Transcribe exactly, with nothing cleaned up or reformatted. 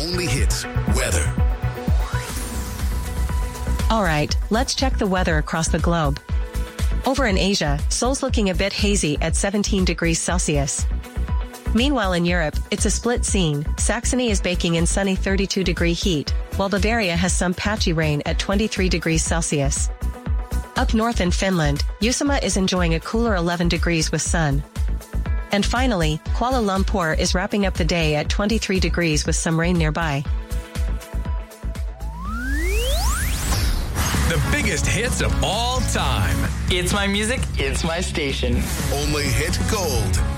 only hits weather. All right, let's check the weather across the globe. Over in Asia, Seoul's looking a bit hazy at seventeen degrees Celsius. Meanwhile in Europe, it's a split scene. Saxony is baking in sunny thirty-two degree heat, while Bavaria has some patchy rain at twenty-three degrees Celsius. Up north in Finland, Uusimaa is enjoying a cooler eleven degrees with sun. And finally, Kuala Lumpur is wrapping up the day at twenty-three degrees with some rain nearby. The biggest hits of all time. It's my music, it's my station. Only hit gold.